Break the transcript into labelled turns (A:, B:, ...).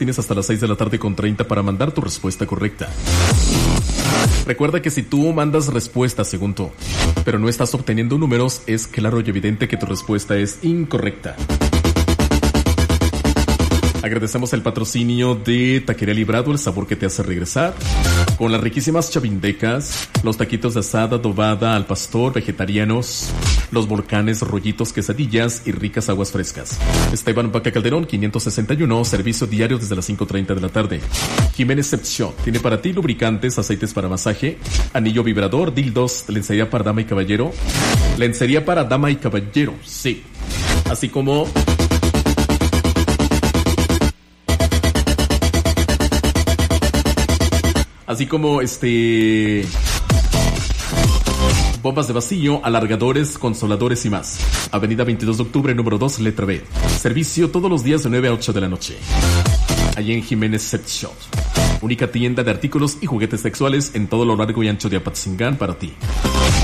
A: tienes hasta las 6:30 para mandar tu respuesta correcta. Recuerda que si tú mandas respuestas según tú, pero no estás obteniendo números, es claro y evidente que tu respuesta es incorrecta. Agradecemos el patrocinio de Taquería Librado, el sabor que te hace regresar, con las riquísimas chavindecas, los taquitos de asada, adobada, al pastor, vegetarianos, los volcanes, rollitos, quesadillas y ricas aguas frescas. Esteban Vaca Calderón, 561, servicio diario desde las 5:30 de la tarde. Jiménez Sex Shop tiene para ti lubricantes, aceites para masaje, anillo vibrador, dildos, lencería para dama y caballero. Lencería para dama y caballero, sí. Así como bombas de vacío, alargadores, consoladores y más. Avenida 22 de octubre, número 2, letra B. Servicio todos los días de 9 a 8 de la noche. Allí en Jiménez Sex Shop. Única tienda de artículos y juguetes sexuales en todo lo largo y ancho de Apatzingán para ti.